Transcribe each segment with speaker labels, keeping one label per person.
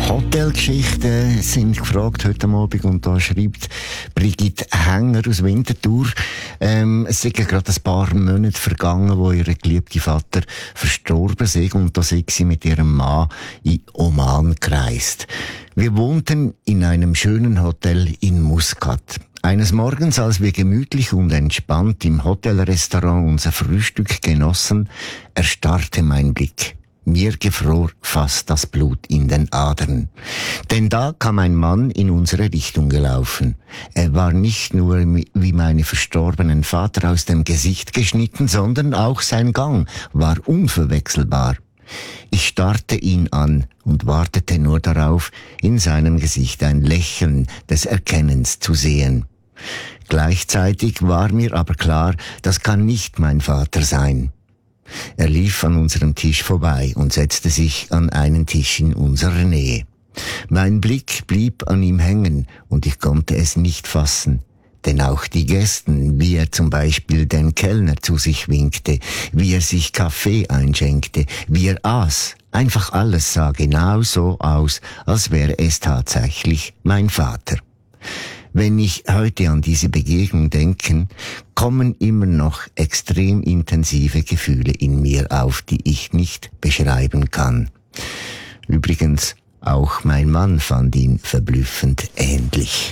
Speaker 1: Hotelgeschichten sind gefragt heute Abend und da schreibt Brigitte Hänger aus Winterthur. Es sind gerade ein paar Monate vergangen, wo ihr geliebter Vater verstorben ist und da sind sie mit ihrem Mann in Oman gereist. Wir wohnten in einem schönen Hotel in Muscat. Eines Morgens, als wir gemütlich und entspannt im Hotelrestaurant unser Frühstück genossen, erstarrte mein Blick. Mir gefror fast das Blut in den Adern. Denn da kam ein Mann in unsere Richtung gelaufen. Er war nicht nur wie meine verstorbenen Vater aus dem Gesicht geschnitten, sondern auch sein Gang war unverwechselbar. Ich starrte ihn an und wartete nur darauf, in seinem Gesicht ein Lächeln des Erkennens zu sehen. Gleichzeitig war mir aber klar, das kann nicht mein Vater sein. Er lief an unserem Tisch vorbei und setzte sich an einen Tisch in unserer Nähe. Mein Blick blieb an ihm hängen und ich konnte es nicht fassen. Denn auch die Gästen, wie er zum Beispiel den Kellner zu sich winkte, wie er sich Kaffee einschenkte, wie er aß, einfach alles sah genau so aus, als wäre es tatsächlich mein Vater. Wenn ich heute an diese Begegnung denke, kommen immer noch extrem intensive Gefühle in mir auf, die ich nicht beschreiben kann. Übrigens, auch mein Mann fand ihn verblüffend ähnlich.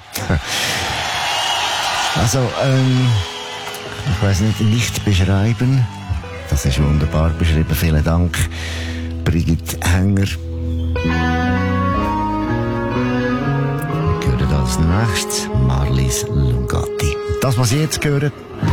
Speaker 1: Also, ich weiss nicht beschreiben. Das ist wunderbar beschrieben. Vielen Dank, Brigitte Hänger. Als nächstes Marlies Lugatti. Das, was ihr jetzt hört,